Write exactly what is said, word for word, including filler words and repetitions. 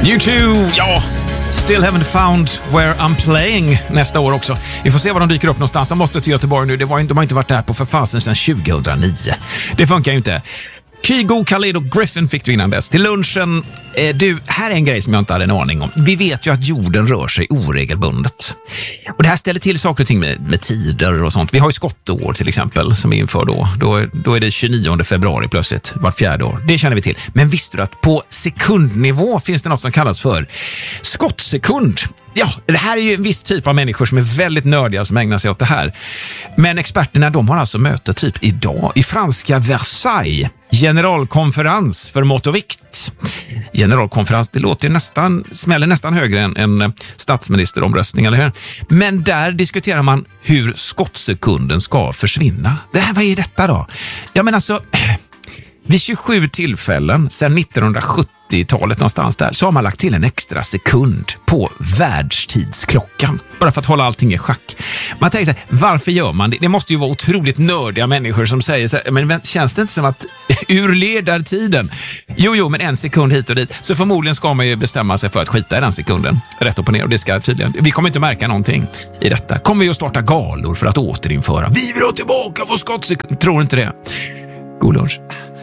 You too, ja. Still haven't found where I'm playing nästa år också. Vi får se var de dyker upp någonstans. De måste till Göteborg nu. Det var, de har inte varit där på förfasen sedan tjugohundranio. Det funkar ju inte. Kygo, Khalid och Griffin fick du innan dess. Till lunchen, eh, du, här är en grej som jag inte hade en aning om. Vi vet ju att jorden rör sig oregelbundet. Och det här ställer till saker och ting med, med tider och sånt. Vi har ju skottår till exempel som vi inför då. Då, då är det tjugonionde februari plötsligt, vart fjärde år. Det känner vi till. Men visste du att på sekundnivå finns det något som kallas för skottsekund? Ja, det här är ju en viss typ av människor som är väldigt nördiga som ägnar sig åt det här. Men experterna, de har alltså möte typ idag i franska Versailles. Generalkonferens för mått och vikt. Generalkonferens, det låter ju nästan, smäller nästan högre än en statsministeromröstning, eller hur? Men där diskuterar man hur skottsekunden ska försvinna. Det här, vad är detta då? Ja, men alltså, vid tjugosju tillfällen sedan nittonhundrasjuttiotalet någonstans där så har man lagt till en extra sekund på världstidsklockan. Bara för att hålla allting i schack. Man tänker sig, varför gör man det? Det måste ju vara otroligt nördiga människor som säger så här, men känns det inte som att ur ledartiden? Jo, jo, men en sekund hit och dit. Så förmodligen ska man ju bestämma sig för att skita i den sekunden. Rätt upp och ner. Och det ska tydligen, vi kommer inte märka någonting i detta. Kommer vi att starta galor för att återinföra? Vi vill ha tillbaka för skottsekund. Tror inte det. God lunch.